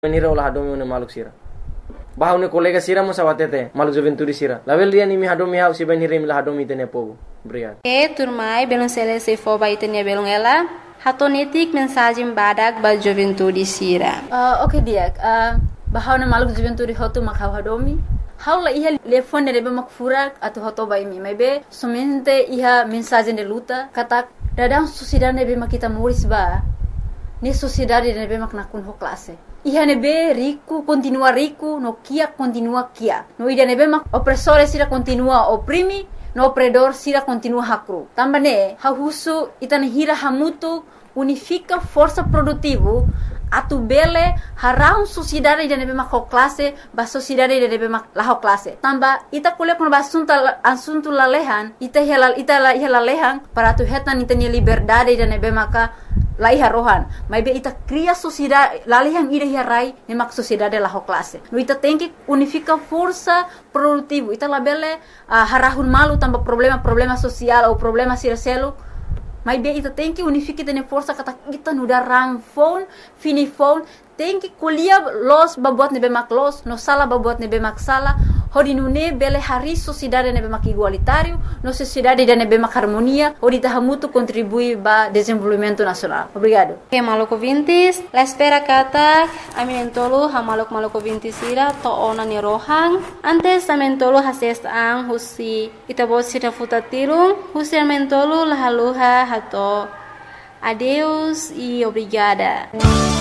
Nira olah hadomi une maluk sira. Baha une kolega sira mo sawatete maluk juventude sira. Lavel dia ni mi hadomi hau si benire mi la hadomi tene pogo. Obrigado. Turmai belum selesai foba itenia belum ela. Hatonetik mensagem badak ba juventude sira. Okay dia. Baha une maluk juventude hotu makhau hadomi. Haula iha telefone rebe makfurak atau hotoba imi. Maybe somente iha mensagem de luta kata dadang sociedade nebe makita muris ba. Ni sociedade nebe maknakun ho classe. Iha nebe rico continua rico, no kia continua kia. No ida nebe mak opressore sira continua oprimi, no opredor sira continua hakru. Tambane hahusu itane hira hamutu unifica força produtivo atu bele harau sociedade ida nebe mak ho classe, ba sociedade ida nebe mak la ho classe. Tamba ita kuliah kono asunto lalehan, ita lalehan para tu hetan itane liberdade ida nebe maka laiha rohan, mas be ita cria sociedade, lalihan ida hiarai, nemak sociedade la ho classe. No ita tem que unificar força produtivo. Ita labele harahun malu tanpa problema social ou problema siraselo. Mas be ita tem que unificar tene força kata kita nuda ramfon, finifon, tem que kuliah los babuat nebe mak los, no sala babuat nebe mak sala. Hodi nune bele hari sociedade nebe mak igualitário, no sociedade da nebe mak harmonia, hodi tahamutu contribui ba desenvolvimento nacional. Obrigado. Maluco Vintis, la espera kata aminentolo ha Maluco Vintis ira to ona ni rohang. Antes amentolo hases ang husi itabos sira futatirung, husi amentolo lahaluha hato. Adeus e obrigada.